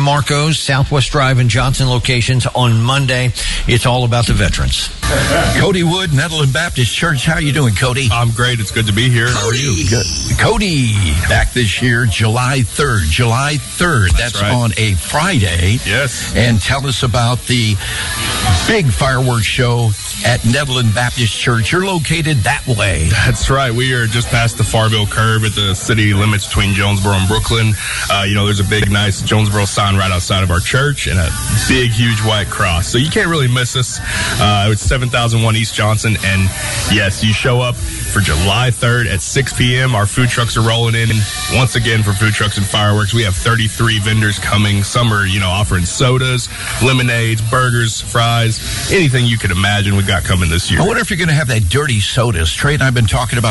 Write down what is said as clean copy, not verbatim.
Marco's, Southwest Drive and Johnson locations on Monday. It's all about the veterans. Cody Wood, Netherland Baptist Church. How you doing, Cody? I'm great. It's good to be here. How are you? Good. Cody, back this year, July 3rd. July 3rd. That's right. On a Friday. Yes. And tell us about the big fireworks show at Netherland Baptist Church. You're located that way. That's right. We are just past the Farville curve at the city limits between Jonesboro and Brooklyn. There's a big, nice Jonesboro sign right outside of our church and a big, huge white cross. So you can't really miss us. It's 7001 East Johnson. And yes, you show up for July 3rd at 6 p.m. Our food trucks are rolling in. Once again, for food trucks and fireworks, we have 33 vendors coming. Some are, offering sodas, lemonades, burgers, fries, anything you could imagine we got coming this year. I wonder if you're going to have that dirty sodas. Trey and I have been talking about